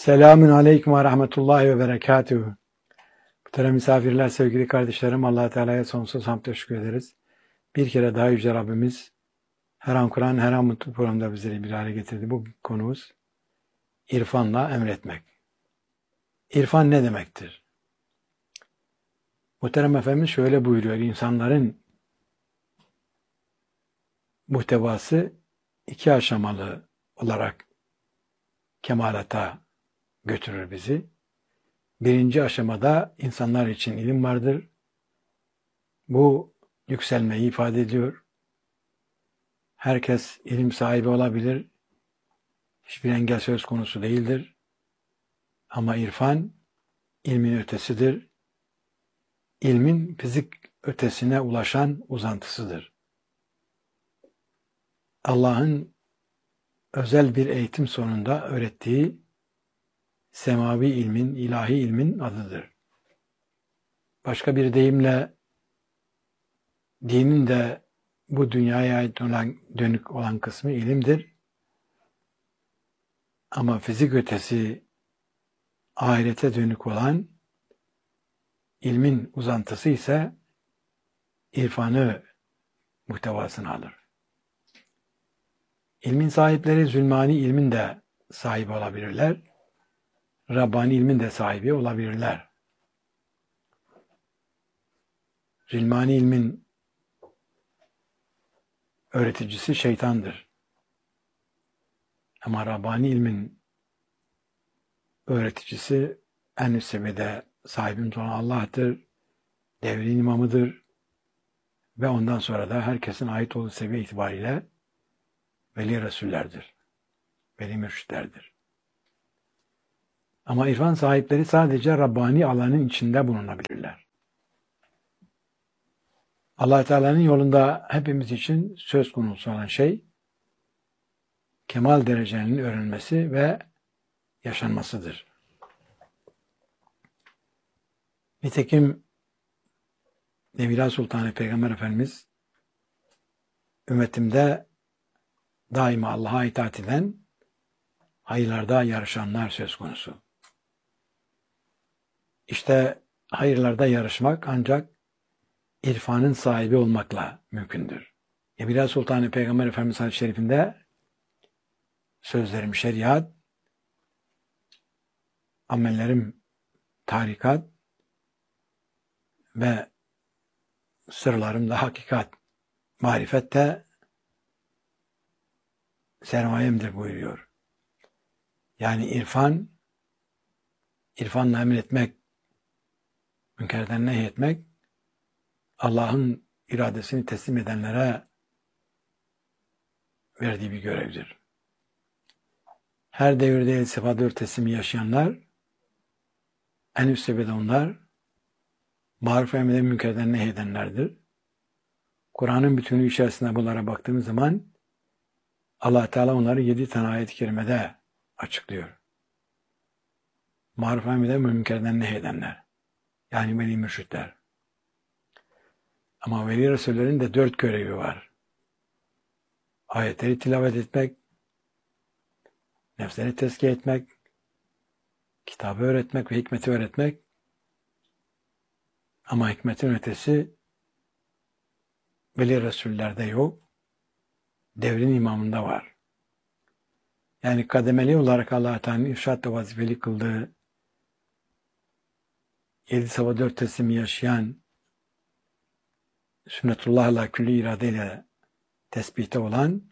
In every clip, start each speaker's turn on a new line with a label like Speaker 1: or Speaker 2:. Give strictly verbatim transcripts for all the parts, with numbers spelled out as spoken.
Speaker 1: Selamün aleyküm ve rahmetullahi ve berekatuhu. Muhterem misafirler, sevgili kardeşlerim, Allah Teala'ya sonsuz hamd teşekkür ederiz. Bir kere daha Yüce Rabbimiz her an Kur'an, her an mutlu programda bizleri bir hale getirdi. Bu konumuz irfanla emretmek. İrfan ne demektir? Muhterem Efendimiz şöyle buyuruyor: İnsanların muhtevası iki aşamalı olarak kemalata götürür bizi. Birinci aşamada insanlar için ilim vardır. Bu yükselmeyi ifade ediyor. Herkes ilim sahibi olabilir. Hiçbir engel söz konusu değildir. Ama irfan, ilmin ötesidir. İlmin fizik ötesine ulaşan uzantısıdır. Allah'ın özel bir eğitim sonunda öğrettiği semavi ilmin, ilahi ilmin adıdır. Başka bir deyimle dinin de bu dünyaya ait olan, dönük olan kısmı ilimdir. Ama fizik ötesi ahirete dönük olan ilmin uzantısı ise irfanı muhtevasını alır. İlmin sahipleri zulmani ilmin de sahibi olabilirler. Rabbani ilmin de sahibi olabilirler. Zulmani ilmin öğreticisi şeytandır. Ama Rabbani ilmin öğreticisi en üst seviyede sahibimiz olan Allah'tır, devrin imamıdır ve ondan sonra da herkesin ait olduğu seviye itibariyle veli resullerdir, veli mürşitlerdir. Ama irfan sahipleri sadece Rabbani alanın içinde bulunabilirler. Allah Teala'nın yolunda hepimiz için söz konusu olan şey kemal derecelerinin öğrenilmesi ve yaşanmasıdır. Nitekim Nevila Sultanı Peygamber Efendimiz ümmetimde daima Allah'a itaat eden, hayırlarda yarışanlar söz konusu. İşte hayırlarda yarışmak ancak irfanın sahibi olmakla mümkündür. Nevila Sultanı Peygamber Efendimiz hadis-i şerifinde sözlerim şeriat, amellerim tarikat ve sırlarım da hakikat, marifet de sermayemdir buyuruyor. Yani irfan, irfanla emretmek, münkerden nehyetmek, Allah'ın iradesini teslim edenlere verdiği bir görevdir. Her devirde iltifat teslimi yaşayanlar, en üst seviyede onlar, maruf emreden münkerden nehyedenlerdir. Kur'an'ın bütünü içerisinde bunlara baktığımız zaman Allah Teala onları yedi tane ayet-i kerimede açıklıyor. Maruf emreden ve münkerden nehyedenler. Yani veli mürşitler. Ama veli resullerin de dört görevi var. Ayetleri tilavet etmek, nefsleri tezkiye etmek, kitabı öğretmek ve hikmeti öğretmek. Ama hikmetin ötesi veli resullerde yok, devrin imamında var. Yani kademeli olarak Allah Teala'nın irşad ve vazifeli kıldığı yedi sabah dört teslimi yaşayan, sünnetullah'la külli iradeyle tespite olan,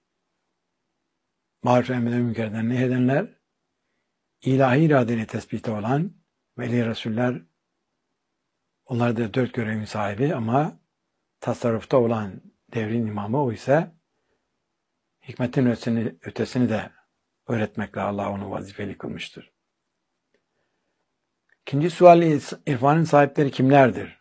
Speaker 1: maruf emreden münkerden nehyedenler, ilahi iradeyle tespite olan veli resuller, onlar da dört görevin sahibi ama tasarrufta olan devrin imamı o ise hikmetin ötesini, ötesini de öğretmekle Allah onu vazifeli kılmıştır. İkinci sual, irfanın sahipleri kimlerdir?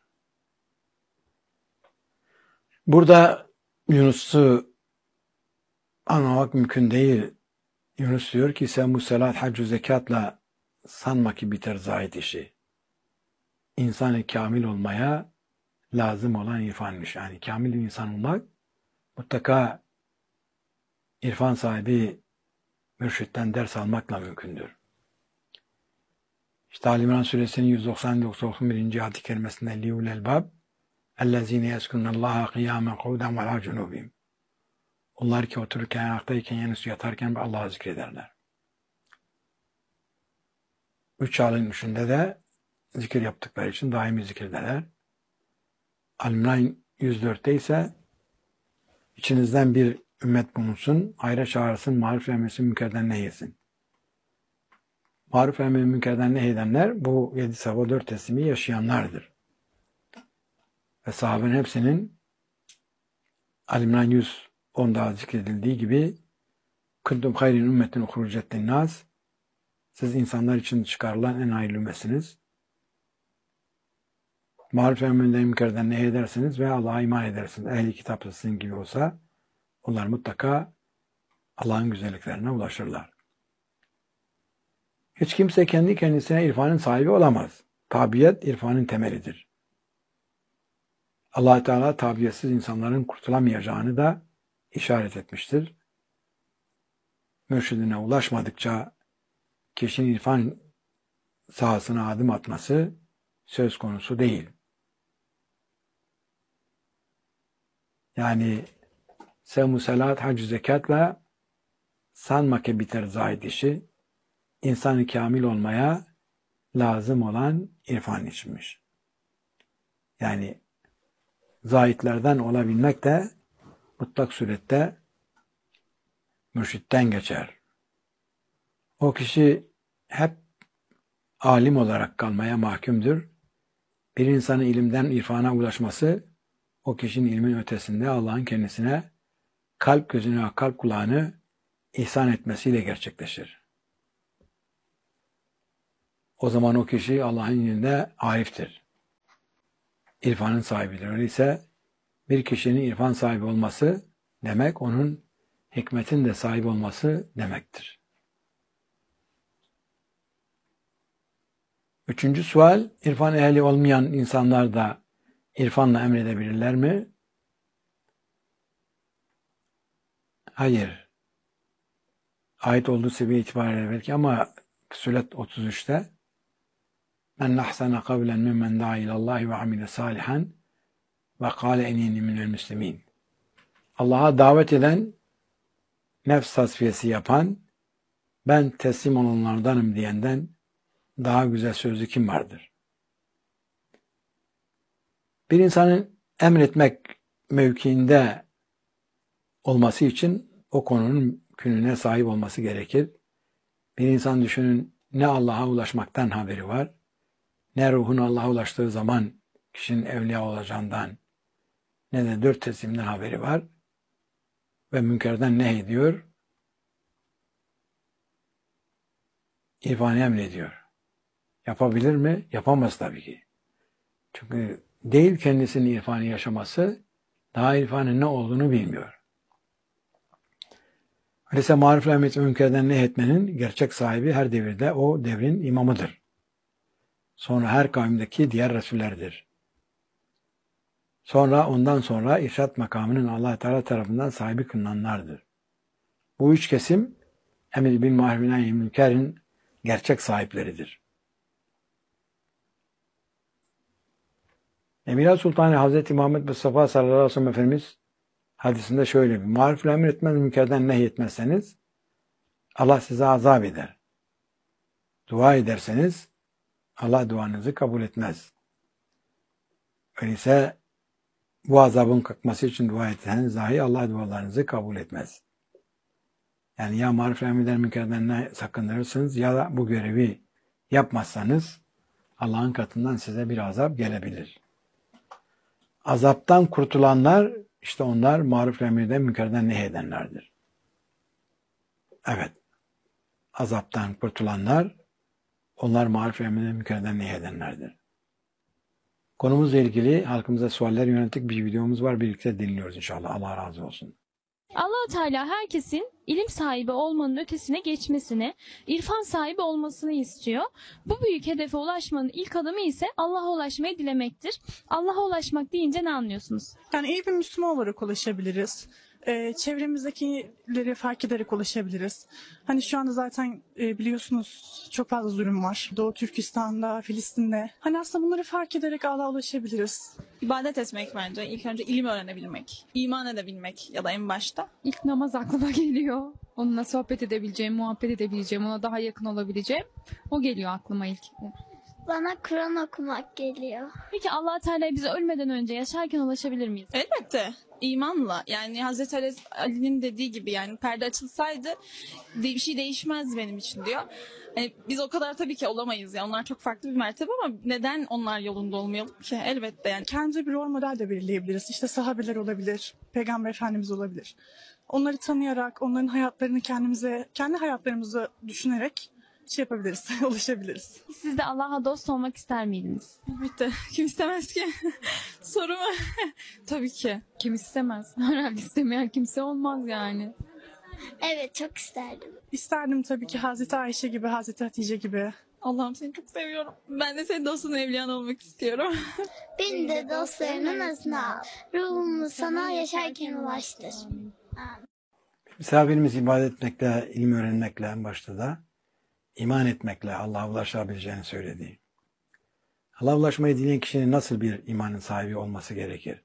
Speaker 1: Burada Yunus'u anlamak mümkün değil. Yunus diyor ki sen bu salat, hac, zekatla sanma ki biter zahid işi. İnsan-ı kamil olmaya lazım olan irfanmış. Yani kamil bir insan olmak mutlaka irfan sahibi mürşitten ders almakla mümkündür. İşte Ali İmran Suresinin yüz doksan doksan birinci ayet-i kerimesinde liyul elbab ellezine yeskunallaha kıyamen kuvden ve ala cunubihim. Onlar ki otururken, ayaktayken, yanısı yatarken Allah'ı zikrederler. Üç halin üçünde de zikir yaptıkları için daimi zikirdeler. Ali İmran yüz dörtte ise içinizden bir ümmet bulunsun, hayra çağırsın, maruf emretsin, münkerden nehyesin. Maruf emretsin, münkerden nehyedenler bu yedi sabah dört teslimi yaşayanlardır. Ve sahabenin hepsinin Ali İmran yüz onda zikredildiği gibi kuntum hayrin ümmetin ukhrucet linnas, siz insanlar için çıkarılan en hayırlı ümmetsiniz. Maruf emrinden münkerden nehyedersiniz ve Allah'a iman edersiniz. Ehli kitap sizin gibi olsa onlar mutlaka Allah'ın güzelliklerine ulaşırlar. Hiç kimse kendi kendisine irfanın sahibi olamaz. Tabiyet irfanın temelidir. Allah Teala tabiyetsiz insanların kurtulamayacağını da işaret etmiştir. Mürşidine ulaşmadıkça kişinin irfan sahasına adım atması söz konusu değil. Yani sevmu salat, hac-ı zekatla sanma ki biter zahid işi, insanı kamil olmaya lazım olan irfan içinmiş. Yani zahitlerden olabilmek de mutlak surette mürşitten geçer. O kişi hep alim olarak kalmaya mahkumdur. Bir insanın ilimden irfana ulaşması, o kişinin ilmin ötesinde Allah'ın kendisine kalp gözünü, kalp kulağını ihsan etmesiyle gerçekleşir. O zaman o kişi Allah'ın yanında ariftir. İrfanın sahibidir. Öyleyse bir kişinin irfan sahibi olması demek, onun hikmetin de sahibi olması demektir. Üçüncü sual, irfan ehli olmayan insanlar da irfanla emredebilirler mi? Hayır. Ait olduğu seviye itibariyle belki ama Suret otuz üçte men ahsene kavlen mimmen da'a ilallahi ve amile salihan ve kâle enîni minel müslimîn. Allah'a davet eden, nefs tasfiyesi yapan, ben teslim olanlardanım diyenden daha güzel sözlü kim vardır? Bir insanın emretmek mevkiinde olması için o konunun kününe sahip olması gerekir. Bir insan düşünün, ne Allah'a ulaşmaktan haberi var, ne ruhun Allah'a ulaştığı zaman kişinin evliya olacağından, ne de dört teslimden haberi var ve münkerden nehyediyor, irfanı emrediyor. Yapabilir mi? Yapamaz tabii ki. Çünkü değil kendisinin irfanı yaşaması, daha irfanın ne olduğunu bilmiyor. Öyleyse marif-i emret ve münkerden nehyetmenin gerçek sahibi her devirde o devrin imamıdır. Sonra her kavimdeki diğer resullerdir. Sonra ondan sonra irşat makamının Allah Teala tarafından sahibi kılınanlardır. Bu üç kesim emir bil maruf ve nehy-i münkerin gerçek sahipleridir. Emir Sultanı Hazreti Muhammed Mustafa sallallahu aleyhi ve sellem Efendimiz hadisinde şöyle bir, maruf-ı emretmez, münkerden nehyetmezseniz Allah size azap eder. Dua ederseniz Allah duanızı kabul etmez. Öyleyse bu azabın kalkması için dua etseniz dahi Allah dualarınızı kabul etmez. Yani ya maruf-ı emreder, münkerden sakındırırsınız ya da bu görevi yapmazsanız Allah'ın katından size bir azap gelebilir. Azaptan kurtulanlar, işte onlar maruf-ı emreden, münkerden nehyedenlerdir. Evet, azaptan kurtulanlar, onlar maruf-ı emreden, münkerden nehyedenlerdir. Konumuzla ilgili halkımıza sualler yönelik bir videomuz var. Birlikte dinliyoruz inşallah. Allah razı olsun.
Speaker 2: Allah-u Teala herkesin ilim sahibi olmanın ötesine geçmesini, irfan sahibi olmasını istiyor. Bu büyük hedefe ulaşmanın ilk adımı ise Allah'a ulaşmayı dilemektir. Allah'a ulaşmak deyince ne anlıyorsunuz?
Speaker 3: Yani iyi bir Müslüman olarak ulaşabiliriz. e, çevremizdekileri fark ederek ulaşabiliriz. Hani şu anda zaten e, biliyorsunuz çok fazla zulüm var. Doğu Türkistan'da, Filistin'de. Hani aslında bunları fark ederek Allah'a ulaşabiliriz.
Speaker 4: İbadet etmek bence. İlk önce ilim öğrenebilmek, iman edebilmek ya da en başta.
Speaker 5: İlk namaz aklıma geliyor. Onunla sohbet edebileceğim, muhabbet edebileceğim, ona daha yakın olabileceğim. O geliyor aklıma ilk.
Speaker 6: Bana Kur'an okumak geliyor.
Speaker 2: Peki Allah Teala'ya bize ölmeden önce yaşarken ulaşabilir miyiz?
Speaker 4: Elbette imanla, yani Hazreti Ali- Ali'nin dediği gibi, yani perde açılsaydı de- bir şey değişmez benim için diyor. Yani biz o kadar tabii ki olamayız ya, onlar çok farklı bir mertebe ama neden onlar yolunda olmayalım ki? Elbette yani.
Speaker 3: Kendimize bir rol model de belirleyebiliriz. İşte sahabeler olabilir, Peygamber Efendimiz olabilir. Onları tanıyarak, onların hayatlarını kendimize, kendi hayatlarımızı düşünerek şey yapabiliriz, ulaşabiliriz.
Speaker 2: Siz de Allah'a dost olmak ister miydiniz?
Speaker 4: Elbette. Kim istemez ki? Soru mu? Tabii ki.
Speaker 5: Kim istemez? Herhalde istemeyen kimse olmaz yani.
Speaker 6: Evet, çok isterdim.
Speaker 3: İsterdim tabii ki Hazreti Ayşe gibi, Hazreti Hatice gibi.
Speaker 4: Allah'ım seni çok seviyorum. Ben de senin dostun, evliyan olmak istiyorum.
Speaker 6: Beni de dostlarının arasına al. Ruhumu sana yaşarken ulaştır.
Speaker 1: Misafirimiz ibadet etmekle, ilim öğrenmekle en başta da iman etmekle Allah'a ulaşabileceğini söyledi. Allah'a ulaşmayı dileyen kişinin nasıl bir imanın sahibi olması gerekir?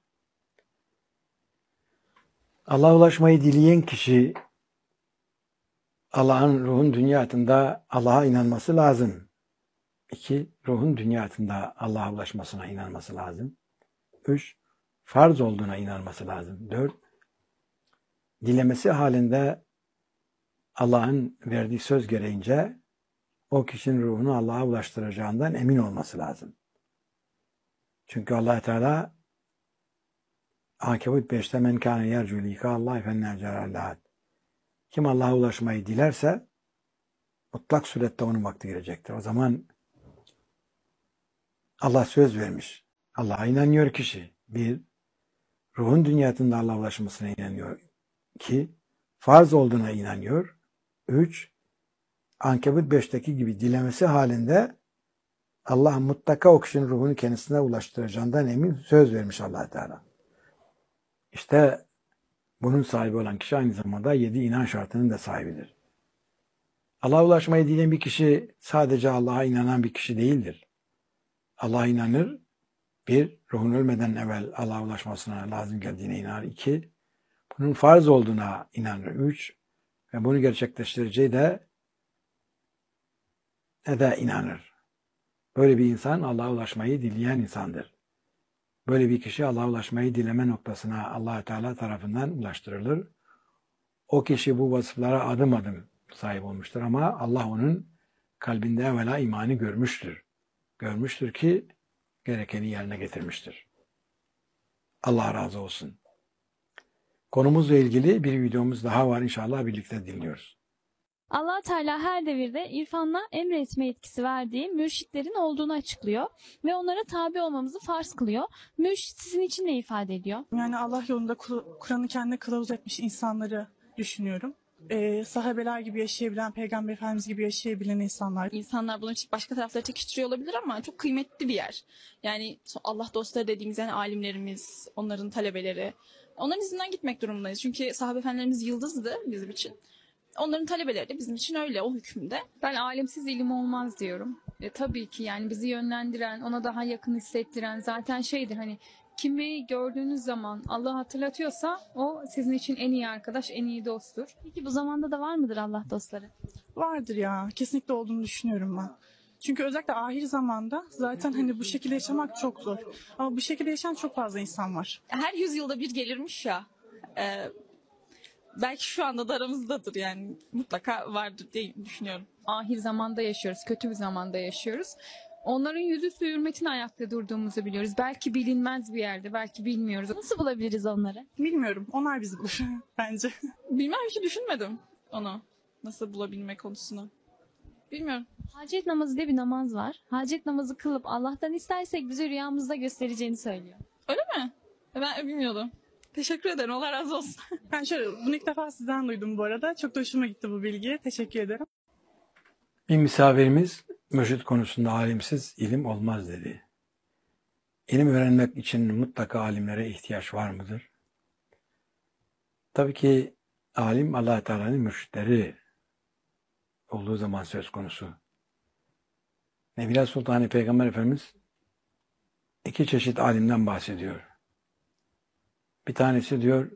Speaker 1: Allah'a ulaşmayı dileyen kişi Allah'ın ruhun dünyasında Allah'a inanması lazım. İki, ruhun dünyasında Allah'a ulaşmasına inanması lazım. Üç, farz olduğuna inanması lazım. Dört, dilemesi halinde Allah'ın verdiği söz gereğince o kişinin ruhunu Allah'a ulaştıracağından emin olması lazım. Çünkü Allah Teala Ankebut beşte men kâne yercû likâllâhi fennâcerâllâhat. Kim Allah'a ulaşmayı dilerse mutlak surette onun vakti gelecektir. O zaman Allah söz vermiş. Allah'a inanıyor kişi. Bir, ruhun dünyasında Allah'a ulaşmasına inanıyor. İki, farz olduğuna inanıyor. Üç, Ankebut beşteki gibi dilemesi halinde Allah mutlaka o kişinin ruhunu kendisine ulaştıracağından emin söz vermiş Allah Teala. İşte bunun sahibi olan kişi aynı zamanda yedi inan şartının da sahibidir. Allah'a ulaşmayı dileyen bir kişi sadece Allah'a inanan bir kişi değildir. Allah'a inanır. Bir, ruhun ölmeden evvel Allah'a ulaşmasına lazım geldiğine inanır. İki, bunun farz olduğuna inanır. Üç, ve bunu gerçekleştireceği de ne de inanır. Böyle bir insan Allah'a ulaşmayı dileyen insandır. Böyle bir kişi Allah'a ulaşmayı dileme noktasına Allah Teala tarafından ulaştırılır. O kişi bu vasıflara adım adım sahip olmuştur ama Allah onun kalbinde evvela imanı görmüştür. Görmüştür ki gerekeni yerine getirmiştir. Allah razı olsun. Konumuzla ilgili bir videomuz daha var, inşallah birlikte dinliyoruz.
Speaker 2: Allah Teala her devirde irfanla emretme yetkisi verdiği mürşitlerin olduğunu açıklıyor ve onlara tabi olmamızı farz kılıyor. Mürşit sizin için ne ifade ediyor?
Speaker 3: Yani Allah yolunda Kur- Kur'an'ı kendine kılavuz etmiş insanları düşünüyorum. Ee, sahabeler gibi yaşayabilen, Peygamber Efendimiz gibi yaşayabilen insanlar.
Speaker 4: İnsanlar bunun için başka tarafları çekiştiriyor olabilir ama çok kıymetli bir yer. Yani Allah dostları dediğimiz yani alimlerimiz, onların talebeleri. Onların izinden gitmek durumundayız. Çünkü sahabe efendilerimiz yıldızdı bizim için. Onların talebeleri de bizim için öyle, o hükümde.
Speaker 5: Ben alemsiz ilim olmaz diyorum. E, tabii ki yani bizi yönlendiren, ona daha yakın hissettiren zaten şeydir hani kimi gördüğünüz zaman Allah hatırlatıyorsa o sizin için en iyi arkadaş, en iyi dosttur.
Speaker 2: Peki bu zamanda da var mıdır Allah dostları?
Speaker 3: Vardır ya, kesinlikle olduğunu düşünüyorum ben. Çünkü özellikle ahir zamanda zaten hani bu şekilde yaşamak çok zor. Ama bu şekilde yaşayan çok fazla insan var.
Speaker 4: Her yüzyılda bir gelirmiş ya. E, belki şu anda da aramızdadır yani. Mutlaka vardır diye düşünüyorum.
Speaker 5: Ahir zamanda yaşıyoruz, kötü bir zamanda yaşıyoruz. Onların yüzüstü hürmetine ayakta durduğumuzu biliyoruz. Belki bilinmez bir yerde, belki bilmiyoruz.
Speaker 2: Nasıl bulabiliriz onları?
Speaker 3: Bilmiyorum, onlar bizi bulur bence.
Speaker 4: Bilmem, hiç düşünmedim onu. Nasıl bulabilme konusunu. Bilmiyorum.
Speaker 2: Hacet namazı diye bir namaz var. Hacet namazı kılıp Allah'tan istersek bize rüyamızda göstereceğini söylüyor.
Speaker 4: Öyle mi? Ben bilmiyordum. Teşekkür ederim. Allah razı olsun.
Speaker 3: Ben şöyle, bunu ilk defa sizden duydum bu arada. Çok da hoşuma gitti bu bilgi. Teşekkür ederim.
Speaker 1: Bir misafirimiz mürşit konusunda alimsiz ilim olmaz dedi. İlim öğrenmek için mutlaka alimlere ihtiyaç var mıdır? Tabii ki alim Allah Teala'nın mürşitleri olduğu zaman söz konusu. Nebiler Sultanı Peygamber Efendimiz iki çeşit alimden bahsediyor. Bir tanesi diyor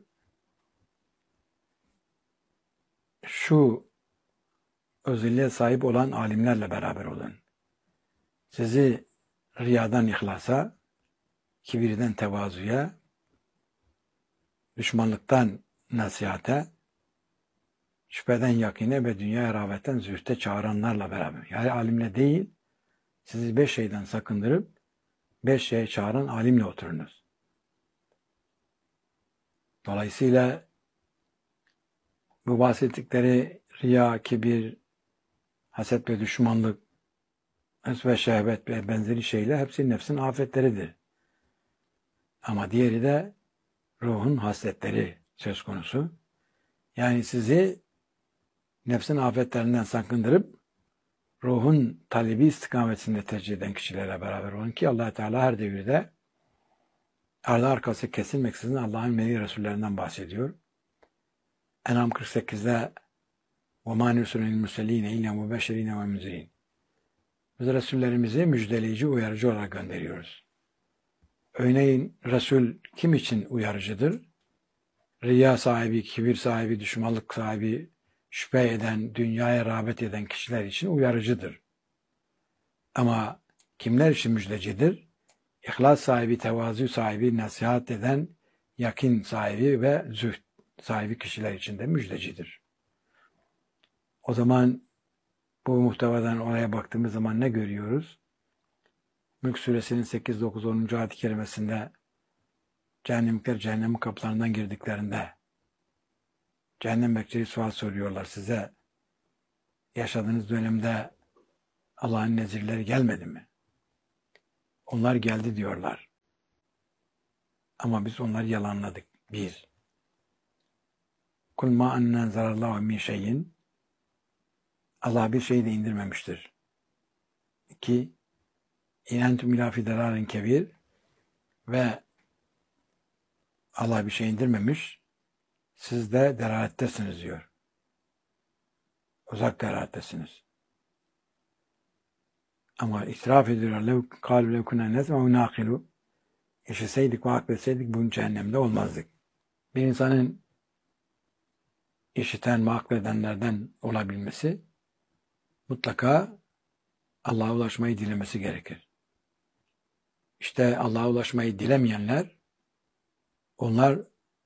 Speaker 1: şu özelliğe sahip olan alimlerle beraber olun. Sizi riyadan ihlasa, kibirden tevazuya, düşmanlıktan nasihate, şüpheden yakine ve dünya rağbetten zühte çağıranlarla beraber. Yani alimle değil, sizi beş şeyden sakındırıp beş şeye çağıran alimle oturunuz. Dolayısıyla bu bahsettikleri riya, kibir, haset ve düşmanlık, hırs ve şehvet ve benzeri şeyler hepsi nefsin afetleridir. Ama diğeri de ruhun hasletleri söz konusu. Yani sizi nefsin afetlerinden sakındırıp ruhun talebi istikametinde tercih eden kişilerle beraber olun ki Allah Teala her devirde ardı arkası kesilmeksizin Allah'ın melih Resullerinden bahsediyor. En'am kırk sekizde وَمَا نُرْسُلُ الْمُرْسَلِينَ اِلَّا مُبَشِّرِينَ وَمُنْذِرِينَ Biz Resullerimizi müjdeleyici, uyarıcı olarak gönderiyoruz. Örneğin Resul kim için uyarıcıdır? Riya sahibi, kibir sahibi, düşmanlık sahibi, şüphe eden, dünyaya rağbet eden kişiler için uyarıcıdır. Ama kimler için müjdecidir? İhlas sahibi, tevazu sahibi, nasihat eden, yakin sahibi ve zühd sahibi kişiler için de müjdecidir. O zaman bu muhtevadan oraya baktığımız zaman ne görüyoruz? Mülk Suresinin sekiz, dokuz, onuncu ayet-i kerimesinde cehennemlikler cehennemin kapılarından girdiklerinde cehennem bekçileri sual soruyorlar size. Yaşadığınız dönemde Allah'ın nezirleri gelmedi mi? Onlar geldi diyorlar. Ama biz onları yalanladık. Bir. Kul ma annen zarallahu min şeyin. Allah bir şey de indirmemiştir. İki. İnentum ila fi dalarin kebir. Ve Allah bir şey indirmemiş. Siz de deralettesiniz diyor. Uzak deralettesiniz. Ama itiraf ediyorlar. Lev kâlu lev kunâ nesmâ ve nâkilu. Yaşasaydık ve akletseydik bugün cehennemde olmazdık. Bir insanın işiten ve akledenlerden olabilmesi mutlaka Allah'a ulaşmayı dilemesi gerekir. İşte Allah'a ulaşmayı dilemeyenler onlar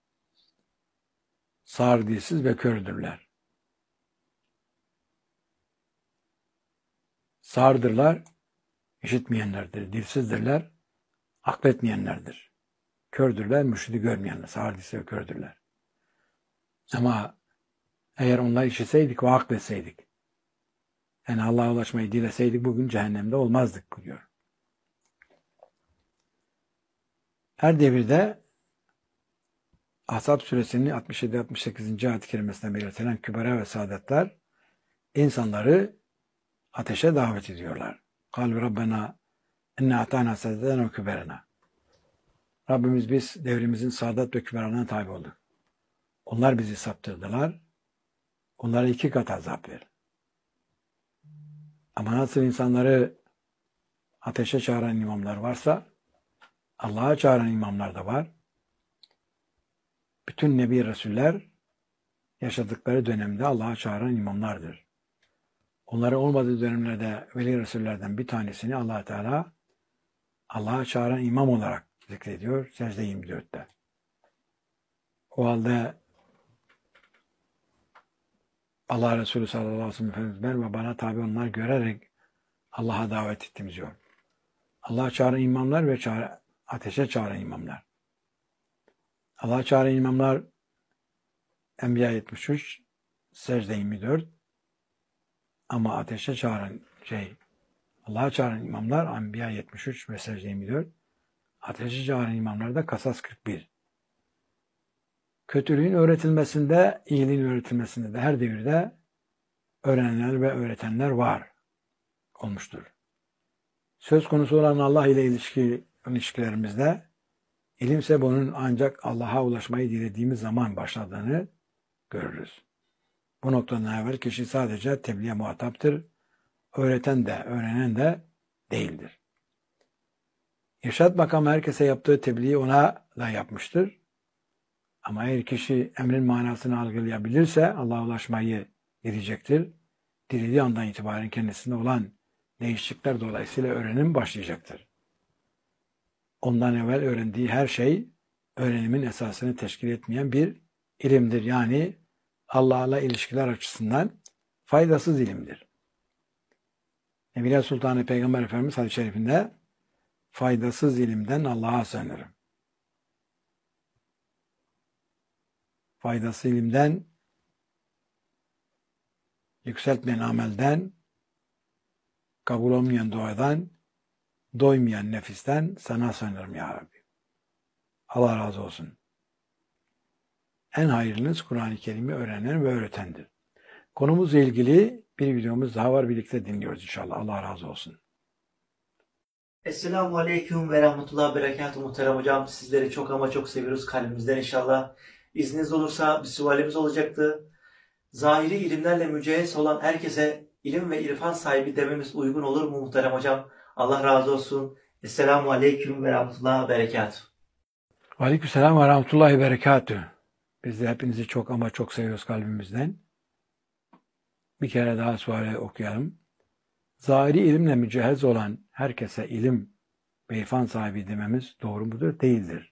Speaker 1: sağır, dilsiz ve kördürler. Sağırdırlar, işitmeyenlerdir. Dilsizdirler, akletmeyenlerdir. Kördürler, mürşidi görmeyenler. Sağır, dilsiz ve kördürler. Ama eğer onlar işitseydik ve akletseydik, yani Allah'a ulaşmayı dileseydik bugün cehennemde olmazdık diyor. Her devirde Ahzab suresinin altmış yedi altmış sekizinci ayet-i kerimesinde belirtilen kübera ve saadetler insanları ateşe davet ediyorlar. Kâlu Rabbena inne atâna saadetena ve küberena. Rabbimiz biz devrimizin saadet ve küberalarına tabi olduk. Onlar bizi saptırdılar. Onlara iki kat azap ver. Ama nasıl insanları ateşe çağıran imamlar varsa Allah'a çağıran imamlar da var. Bütün Nebi Resuller yaşadıkları dönemde Allah'a çağıran imamlardır. Onların olmadığı dönemlerde Veli Resullerden bir tanesini Allah Teala Allah'a çağıran imam olarak zikrediyor Secde yirmi dörtte. O halde Allah Resulü sallallahu aleyhi ve sellem Efendimiz ben ve bana tabi onlar görerek Allah'a davet ettim diyor. Allah'a çağıran imamlar ve çağır, ateşe çağıran imamlar. Allah'a çağıran imamlar Enbiya yetmiş üç, Secde yirmi dört ama ateşe çağıran şey Allah'a çağıran imamlar Enbiya yetmiş üç ve Secde yirmi dört, ateşe çağıran imamlar da Kasas kırk bir. Kötülüğün öğretilmesinde, iyiliğin öğretilmesinde de her devirde öğrenenler ve öğretenler var olmuştur. Söz konusu olan Allah ile ilişki, ilişkilerimizde ilimse bunun ancak Allah'a ulaşmayı dilediğimiz zaman başladığını görürüz. Bu noktadan evvel kişi sadece tebliğe muhataptır. Öğreten de, öğrenen de değildir. İrşad makamı herkese yaptığı tebliği ona da yapmıştır. Ama eğer kişi emrin manasını algılayabilirse Allah'a ulaşmayı dilecektir. Dilediği andan itibaren kendisinde olan değişiklikler dolayısıyla öğrenim başlayacaktır. Ondan evvel öğrendiği her şey öğrenimin esasını teşkil etmeyen bir ilimdir. Yani Allah'la ilişkiler açısından faydasız ilimdir. Nebiler Sultanı Peygamber Efendimiz hadis-i şerifinde faydasız ilimden Allah'a sığınırım. Faydasız ilimden, yükseltmeyen amelden, kabul olmayan duadan, doymayan nefisten sana sığınırım ya Rabbi. Allah razı olsun. En hayırlınız Kur'an-ı Kerim'i öğrenen ve öğretendir. Konumuzla ilgili bir videomuz daha var. Birlikte dinliyoruz inşallah. Allah razı olsun.
Speaker 7: Esselamu Aleyküm ve Rahmetullah Berekatuhu muhterem hocam. Sizleri çok ama çok seviyoruz kalbimizden inşallah. İzniniz olursa bir sualimiz olacaktı. Zahiri ilimlerle mücehhez olan herkese ilim ve irfan sahibi dememiz uygun olur mu muhterem hocam? Allah razı olsun. Esselamu Aleyküm ve Rahmetullah Berekatuhu.
Speaker 1: Aleykümselam ve Rahmetullahi Berekatuhu. Biz de hepinizi çok ama çok seviyoruz kalbimizden. Bir kere daha suali okuyalım. Zahiri ilimle mücehhez olan herkese ilim ve irfan sahibi dememiz doğru mudur? Değildir.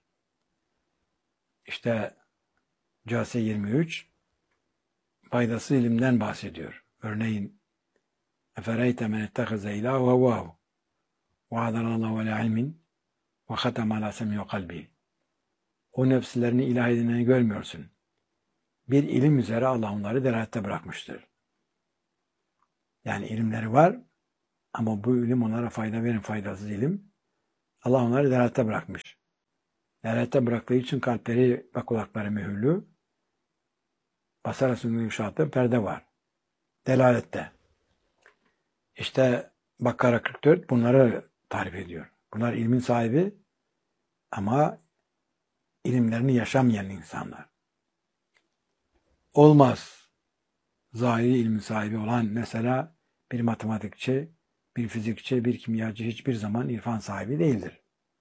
Speaker 1: İşte Case yirmi üç faydasız ilimden bahsediyor. Örneğin efereyte men ettehaze ilahu hevahu ve adanallahu ala ilmin ve hatem ala sem'i kalbi. O nefslerini ilah edineni görmüyorsun. Bir ilim üzere Allah onları delalette bırakmıştır. Yani ilimleri var ama bu ilim onlara fayda verin faydasız ilim. Allah onları delalette bırakmış. Delalette bıraktığı için kalpleri ve kulakları mühürlü. Basar arasında yumuşattığı perde var. Delalette. İşte Bakara kırk dört bunları tarif ediyor. Bunlar ilmin sahibi ama ilimlerini yaşamayan insanlar. Olmaz. Zahiri ilmin sahibi olan mesela bir matematikçi, bir fizikçi, bir kimyacı hiçbir zaman irfan sahibi değildir.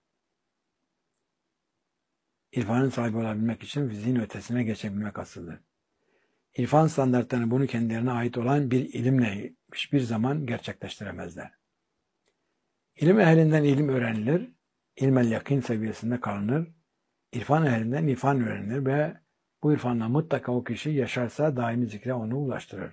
Speaker 1: İrfanın sahibi olabilmek için fiziğin ötesine geçebilmek asıldır. İrfan standartlarını bunu kendilerine ait olan bir ilimle hiçbir zaman gerçekleştiremezler. İlim ehlinden ilim öğrenilir, ilmel yakın seviyesinde kalınır, İrfan ehlinden irfan öğrenilir ve bu irfanla mutlaka o kişi yaşarsa daimi zikre onu ulaştırır.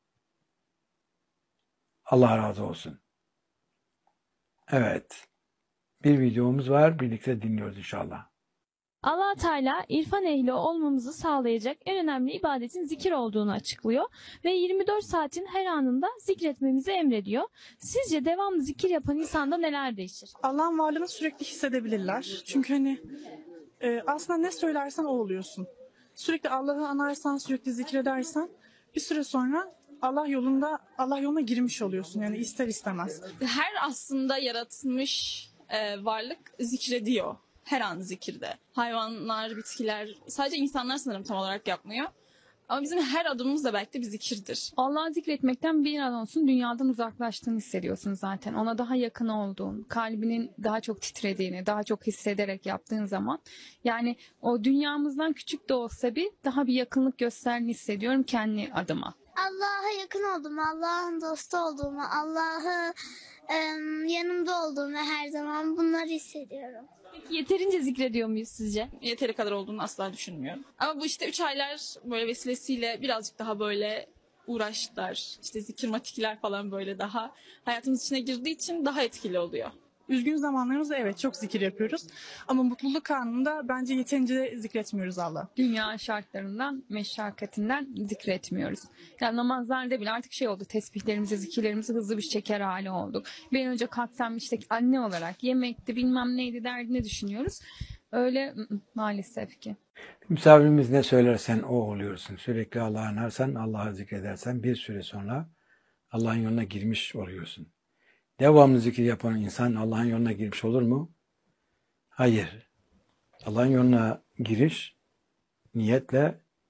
Speaker 1: Allah razı olsun. Evet. Bir videomuz var. Birlikte dinliyoruz inşallah.
Speaker 2: Allah Teala irfan ehli olmamızı sağlayacak en önemli ibadetin zikir olduğunu açıklıyor ve yirmi dört saatin her anında zikretmemizi emrediyor. Sizce devamlı zikir yapan insanda neler değişir?
Speaker 3: Allah'ın varlığını sürekli hissedebilirler. Çünkü hani e, aslında ne söylersen o oluyorsun. Sürekli Allah'ı anarsan, sürekli zikredersen bir süre sonra Allah yolunda Allah yoluna girmiş oluyorsun yani ister istemez.
Speaker 4: Her aslında yaratılmış e, varlık zikrediyor. Her an zikirde. Hayvanlar, bitkiler, sadece insanlar sanırım tam olarak yapmıyor. Ama bizim her adımımız da belki de bir zikirdir.
Speaker 5: Allah'ı zikretmekten bir an olsun dünyadan uzaklaştığını hissediyorsun zaten. Ona daha yakın olduğun, kalbinin daha çok titrediğini, daha çok hissederek yaptığın zaman. Yani o dünyamızdan küçük de olsa bir daha bir yakınlık gösterdiğini hissediyorum kendi adıma.
Speaker 6: Allah'a yakın olduğumu, Allah'ın dostu olduğumu, Allah'ı em, yanımda olduğumu her zaman bunları hissediyorum.
Speaker 2: Peki yeterince zikrediyor muyuz sizce?
Speaker 4: Yeteri kadar olduğunu asla düşünmüyorum. Ama bu işte üç aylar böyle vesilesiyle birazcık daha böyle uğraşlar, işte zikirmatikler falan böyle daha hayatımız içine girdiği için daha etkili oluyor.
Speaker 3: Üzgün zamanlarımızda evet çok zikir yapıyoruz. Ama mutluluk anında bence yeterince zikretmiyoruz Allah'ı.
Speaker 5: Dünya şartlarından, meşakkatinden zikretmiyoruz. Yani namazlarda bile artık şey oldu, tesbihlerimizi, zikirlerimizi hızlı bir çeker hali olduk. Bir an önce kalksam işte anne olarak yemekti bilmem neydi derdini düşünüyoruz. Öyle maalesef ki.
Speaker 1: Misafirimiz ne söylersen o oluyorsun. Sürekli Allah'ı anarsan, Allah'ı zikredersen bir süre sonra Allah'ın yoluna girmiş oluyorsun. Devamlı zikir yapan insan Allah'ın yoluna girmiş olur mu? Hayır. Allah'ın yoluna giriş niyetle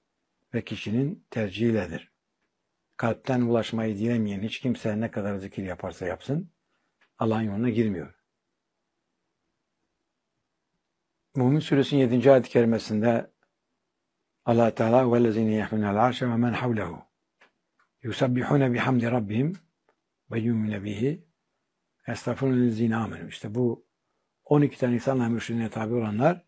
Speaker 1: ve kişinin tercihiyledir. Kalpten ulaşmayı dilemeyen hiç kimse ne kadar zikir yaparsa yapsın Allah'ın yoluna girmiyor. Mümin Suresinin yedinci ayet-i kerimesinde Allah Teala وَالَّذِينَ يَحْمِلُونَ الْعَرْشَ وَمَنْ حَوْلَهُ يُسَبِّحُونَ بِحَمْدِ رَبِّهِمْ وَيُؤْمِنُونَ بِهِ يَسْتَغْفِرُونَ لِلَّذِينَ آمَنُوا. İşte bu on iki tane insanla mürşidine tabi olanlar,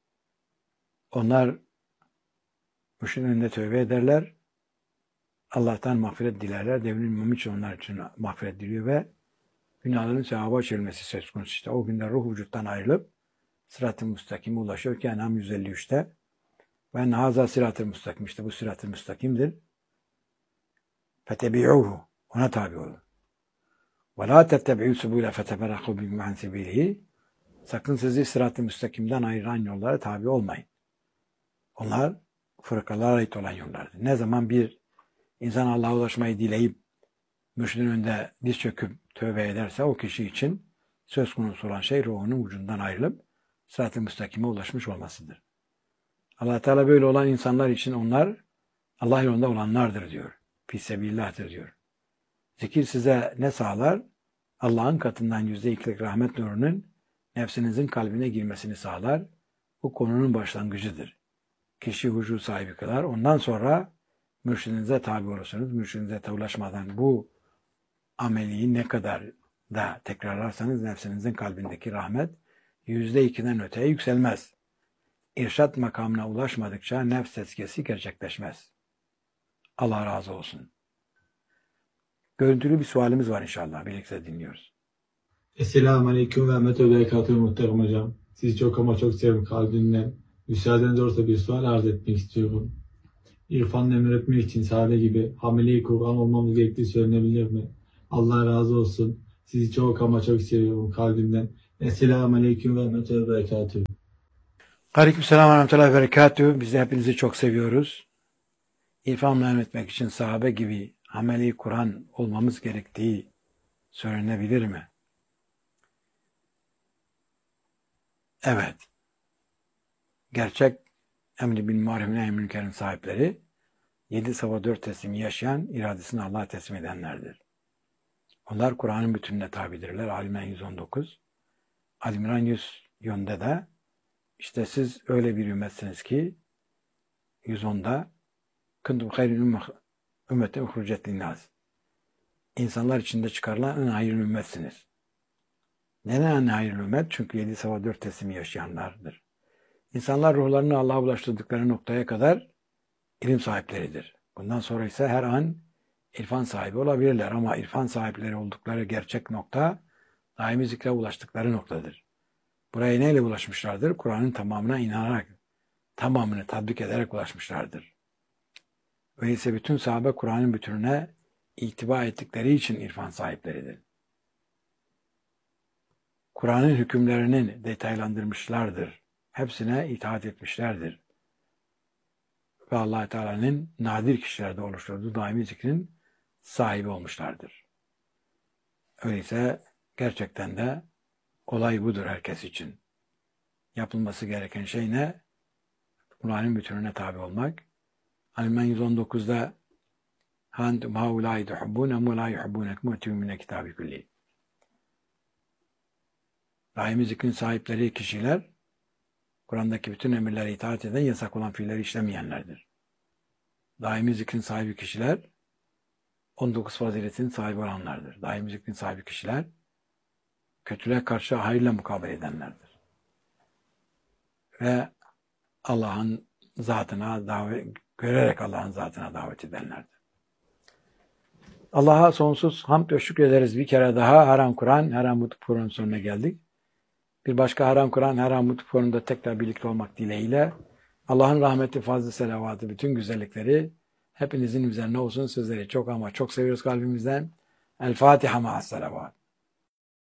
Speaker 1: onlar mürşidin önünde tövbe ederler, Allah'tan mağfiret dilerler, devrin mümin için onlar için mağfiret diliyor ve günahların sevaba çevrilmesi söz konusu. İşte o günde ruh vücuttan ayrılıp sırat-ı müstakime ulaşıyor ki En'am yüz elli üçte ve haza sırat-ı müstakim, işte bu sırat-ı müstakimdir. Fetebi'uhu, ona tabi olun. Ve la tettebi'u subule feteberraku bikum an sebilihi. Sakın sizi sırat-ı müstakimden ayıran yollara tabi olmayın. Onlar fırkalara ait olan yollardır. Ne zaman bir insan Allah'a ulaşmayı dileyip mürşidin önünde diz çöküp tövbe ederse o kişi için söz konusu olan şey ruhunun ucundan ayrılıp sırat-ı müstakime ulaşmış olmasıdır. Allah Teala böyle olan insanlar için onlar Allah yolunda olanlardır diyor. Fisebillah'tır diyor. Zikir size ne sağlar? Allah'ın katından yüzde ikilik rahmet nurunun nefsinizin kalbine girmesini sağlar. Bu konunun başlangıcıdır. Kişi hucu sahibi kılar. Ondan sonra mürşidinize tabi olursunuz. Mürşidinize ulaşmadan bu ameliyi ne kadar da tekrarlarsanız nefsinizin kalbindeki rahmet yüzde ikiden öteye yükselmez. İrşat makamına ulaşmadıkça nefs tezkiyesi gerçekleşmez. Allah razı olsun. Görüntülü bir sualimiz var inşallah. Birlikte dinliyoruz.
Speaker 8: Esselamu Aleyküm ve Rahmetü Berekatü muhterem hocam. Sizi çok ama çok seviyorum kalbimden. Müsaadeniz olursa bir sual arz etmek istiyorum. İrfanla emretmek için sahabe gibi hamile-i Kur'an olmamız gerektiği söylenebilir mi? Allah razı olsun. Sizi çok ama çok seviyorum kalbimden. Esselamu Aleyküm ve Rahmetü Berekatü.
Speaker 1: Aleykümselam ve Rahmetullahi ve Berekatühü. Biz de hepinizi çok seviyoruz. İrfanla emretmek için sahabe gibi ameli Kur'an olmamız gerektiği söylenebilir mi? Evet. Gerçek emri bil maruf ve nehy münkerin sahipleri yedi sabah dört teslimi yaşayan, iradesini Allah'a teslim edenlerdir. Onlar Kur'an'ın bütününe tabidirler. Ali-İmran yüz on dokuz. Ali-İmran yüz yönde de işte siz öyle bir ümmetsiniz ki yüz onda kuntum hayrun ümmeten ukhrucet linnâs. İnsanlar içinde çıkarılan en hayırlı ümmetsiniz. Neden en hayırlı ümmet? Çünkü yedi sabah dört teslimi yaşayanlardır. İnsanlar ruhlarını Allah'a ulaştırdıkları noktaya kadar ilim sahipleridir. Bundan sonra ise her an irfan sahibi olabilirler ama irfan sahipleri oldukları gerçek nokta daimi zikre ulaştıkları noktadır. Buraya neyle ulaşmışlardır? Kur'an'ın tamamına inanarak, tamamını tatbik ederek ulaşmışlardır. Öyleyse bütün sahabe Kur'an'ın bütününe itibar ettikleri için irfan sahipleridir. Kur'an'ın hükümlerini detaylandırmışlardır. Hepsine itaat etmişlerdir. Ve Allah Teala'nın nadir kişilerde oluşturduğu daimi zikrin sahibi olmuşlardır. Öyleyse gerçekten de olay budur herkes için. Yapılması gereken şey ne? Kur'an'ın bütününe tabi olmak. Ali-İmran yüz on dokuzda Hantum haulâi tuhubbûne ve lâ yuhubbûnekum ve tü'minûne kitâbi kulli. Daimi zikrin sahipleri kişiler Kur'an'daki bütün emirlere itaat eden, yasak olan fiilleri işlemeyenlerdir. Daimi zikrin sahibi kişiler on dokuz faziletin sahibi olanlardır. Daimi zikrin sahibi kişiler kötülüğe karşı hayırla mukabele edenlerdir. Ve Allah'ın zatına davet, görerek Allah'ın zatına davet edenlerdir. Allah'a sonsuz hamd ve şükrederiz. Bir kere daha Haram Kur'an, Haram Mutlu Kur'an'ın sonuna geldik. Bir başka Haram Kur'an, Haram Mutlu Kur'an'da tekrar birlikte olmak dileğiyle Allah'ın rahmeti, fazlı selavatı, bütün güzellikleri hepinizin üzerine olsun. Sizleri çok ama çok seviyoruz kalbimizden. El Fatiha ma'as selavat.